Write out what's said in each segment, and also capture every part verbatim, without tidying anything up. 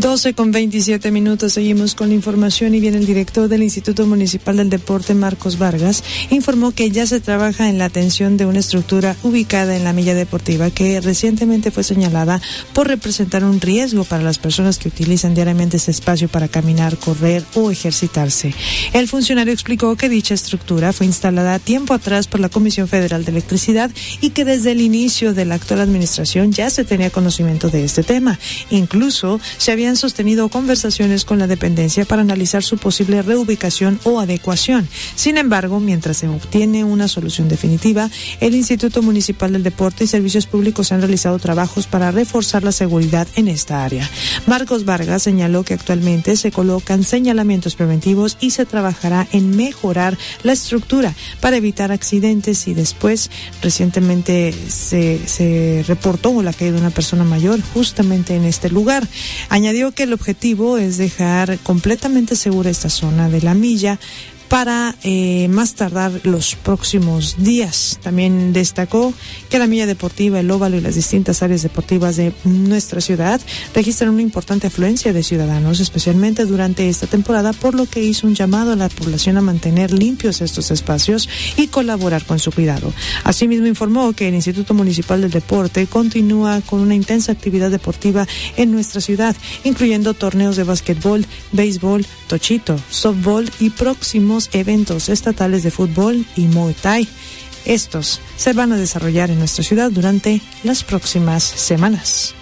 doce con veintisiete minutos, seguimos con la información y bien el director del Instituto Municipal del Deporte, Marcos Vargas, informó que ya se trabaja en la atención de una estructura ubicada en la milla deportiva que recientemente fue señalada por representar un riesgo para las personas que utilizan diariamente este espacio para caminar, correr o ejercitarse. El funcionario explicó que dicha estructura fue instalada tiempo atrás por la Comisión Federal de Electricidad y que desde el inicio de la actual administración ya se tenía conocimiento de este tema. Incluso se habían sostenido conversaciones con la dependencia para analizar su posible reubicación o adecuación. Sin embargo, mientras se obtiene una solución definitiva, el Instituto Municipal del Deporte y Servicios Públicos han realizado trabajos para reforzar la seguridad en esta área. Marcos Vargas señaló que actualmente se colocan señalamientos preventivos y se trabajará en mejorar la estructura para evitar accidentes y después recientemente se, se reportó la caída de una persona mayor justamente en este lugar. Añadió que el objetivo es dejar completamente segura esta zona de la milla para eh, más tardar los próximos días. También destacó que la milla deportiva, el óvalo y las distintas áreas deportivas de nuestra ciudad registran una importante afluencia de ciudadanos, especialmente durante esta temporada, por lo que hizo un llamado a la población a mantener limpios estos espacios y colaborar con su cuidado. Asimismo, informó que el Instituto Municipal del Deporte continúa con una intensa actividad deportiva en nuestra ciudad, incluyendo torneos de básquetbol, béisbol, tochito, softball y próximos eventos estatales de fútbol y Muay Thai. Estos se van a desarrollar en nuestra ciudad durante las próximas semanas.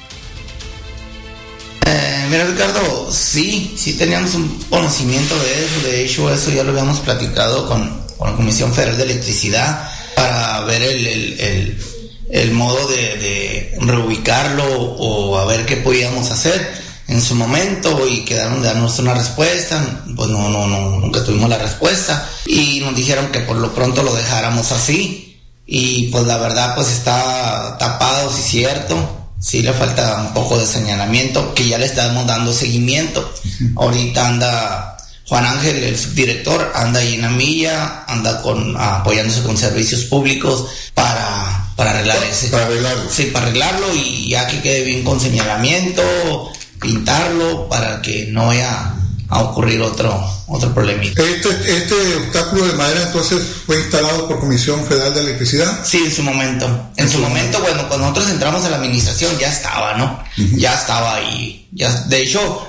Eh, mira, Ricardo, sí, sí teníamos un conocimiento de eso. De hecho, eso ya lo habíamos platicado con, con la Comisión Federal de Electricidad para ver el, el, el, el modo de, de reubicarlo o a ver qué podíamos hacer en su momento, y quedaron de darnos una respuesta. Pues no, no, no, nunca tuvimos la respuesta y nos dijeron que por lo pronto lo dejáramos así, y pues la verdad pues está tapado, sí es cierto, sí le falta un poco de señalamiento, que ya le estamos dando seguimiento. Uh-huh. Ahorita anda Juan Ángel, el subdirector, anda ahí en la milla, anda con apoyándose con servicios públicos para, para arreglar ese. Para arreglarlo. Sí, para arreglarlo, y ya que quede bien con señalamiento, pintarlo para que no vaya a ocurrir otro otro problemita. Este, este obstáculo de madera entonces fue instalado por Comisión Federal de Electricidad. Sí, en su momento. En, en su momento, momento, bueno, cuando nosotros entramos a la administración ya estaba, ¿no? Uh-huh. Ya estaba ahí. Ya, de hecho,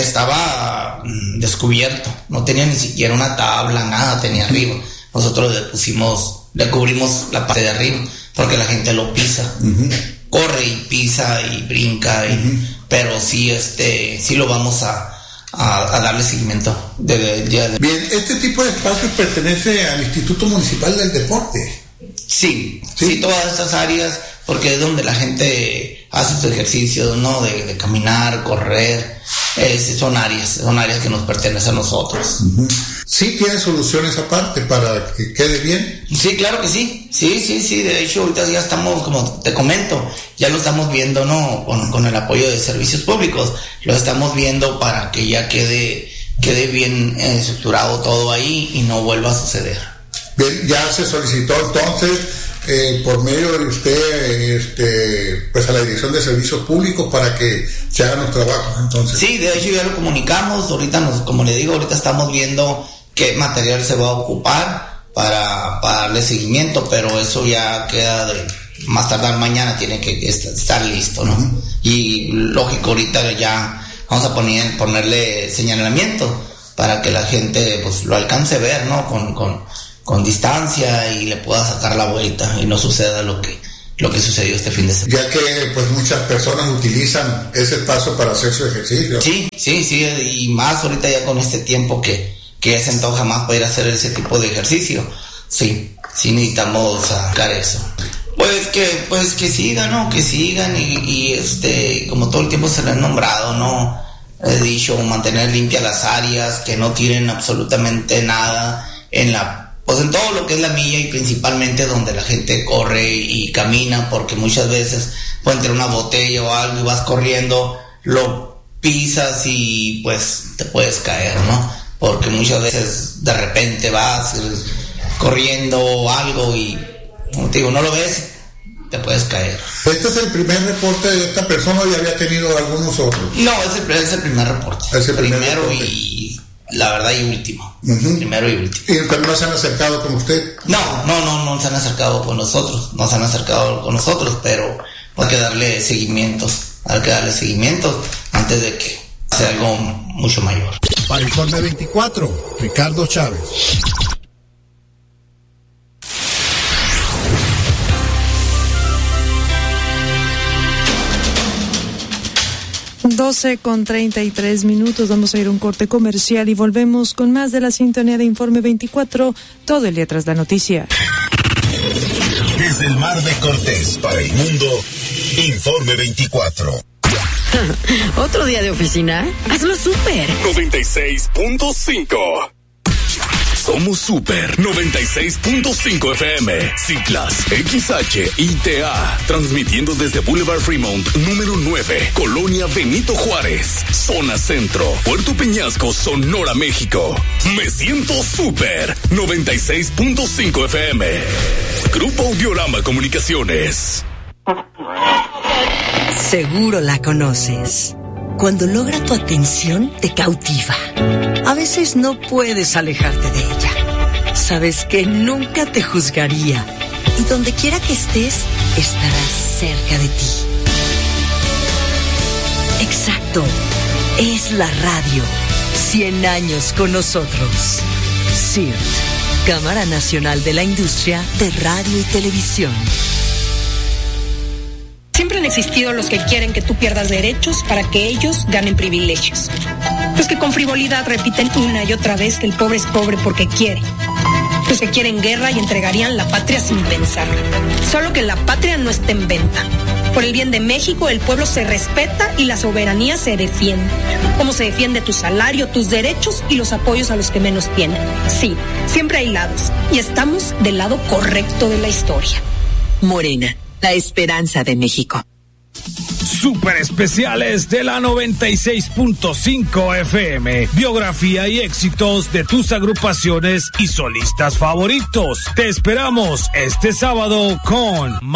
estaba mm, descubierto. No tenía ni siquiera una tabla, nada tenía arriba. Nosotros le pusimos, le cubrimos la parte de arriba porque la gente lo pisa. Uh-huh. Corre y pisa y brinca y uh-huh. Pero sí, este, sí lo vamos a, a, a darle seguimiento. De, de, de, Bien, ¿este tipo de espacios pertenece al Instituto Municipal del Deporte? Sí, sí, sí, todas estas áreas, porque es donde la gente hace sus ejercicios, ¿no? De, de caminar, correr, es, son áreas, son áreas que nos pertenecen a nosotros. Uh-huh. ¿Sí tiene soluciones aparte para que quede bien? Sí, claro que sí, sí, sí, sí, de hecho ahorita ya estamos, como te comento, ya lo estamos viendo, ¿no? Con, con el apoyo de servicios públicos, lo estamos viendo para que ya quede, quede bien eh, estructurado todo ahí y no vuelva a suceder. Bien, ya se solicitó entonces eh, por medio de usted este, pues a la Dirección de Servicios Públicos para que se hagan los trabajos entonces. Sí, de hecho ya lo comunicamos, ahorita nos, como le digo, ahorita estamos viendo qué material se va a ocupar para, para darle seguimiento, pero eso ya queda de más tardar mañana, tiene que estar listo, ¿no? Uh-huh. Y lógico, ahorita ya vamos a poner, ponerle señalamiento para que la gente pues lo alcance a ver, ¿no? Con, con con distancia y le pueda sacar la vuelta y no suceda lo que lo que sucedió este fin de semana. Ya que pues muchas personas utilizan ese espacio para hacer su ejercicio. Sí, sí, sí, y más ahorita ya con este tiempo que, que ya se antoja más para ir a hacer ese tipo de ejercicio. Sí, sí necesitamos sacar eso. Pues que, pues que sigan, ¿no? Que sigan y, y este, como todo el tiempo se le han nombrado, ¿no? He dicho, mantener limpias las áreas, que no tiren absolutamente nada en la pues en todo lo que es la milla y principalmente donde la gente corre y camina, porque muchas veces puede tener una botella o algo y vas corriendo, lo pisas y pues te puedes caer, ¿no? Porque muchas veces de repente vas corriendo o algo y, como te digo, no lo ves, te puedes caer. ¿Este es el primer reporte de esta persona o ya había tenido algunos otros? No, es el, es el primer reporte. Es el primer Primero reporte. Y la verdad y último. Uh-huh. Primero y último. ¿Y pero no se han acercado con usted? No, no, no, no se han acercado con nosotros. No se han acercado con nosotros, pero hay que darle seguimientos. Hay que darle seguimientos antes de que sea algo mucho mayor. Para Informe veinticuatro, Ricardo Chávez. doce con treinta y tres minutos, vamos a ir a un corte comercial y volvemos con más de la sintonía de Informe veinticuatro, todo el día tras la noticia. Desde el Mar de Cortés para el mundo, Informe veinticuatro. ¿Otro día de oficina? Hazlo súper. noventa y seis punto cinco. Somos Super noventa y seis punto cinco F M, Ciclas, X H I T A, transmitiendo desde Boulevard Fremont, número nueve, Colonia Benito Juárez, Zona Centro, Puerto Peñasco, Sonora, México. Me siento Super noventa y seis punto cinco F M. Grupo Audiorama Comunicaciones. Seguro la conoces. Cuando logra tu atención, te cautiva. A veces no puedes alejarte de ella. Sabes que nunca te juzgaría. Y donde quiera que estés, estará cerca de ti. Exacto. Es la radio. Cien años con nosotros. C I R T, Cámara Nacional de la Industria de Radio y Televisión. Siempre han existido los que quieren que tú pierdas derechos para que ellos ganen privilegios. Los que con frivolidad repiten una y otra vez que el pobre es pobre porque quiere. Los que quieren guerra y entregarían la patria sin pensar. Solo que la patria no está en venta. Por el bien de México, el pueblo se respeta y la soberanía se defiende. Como se defiende tu salario, tus derechos y los apoyos a los que menos tienen. Sí, siempre hay lados. Y estamos del lado correcto de la historia. Morena, la esperanza de México. Super especiales de la noventa y seis punto cinco F M. Biografía y éxitos de tus agrupaciones y solistas favoritos. Te esperamos este sábado con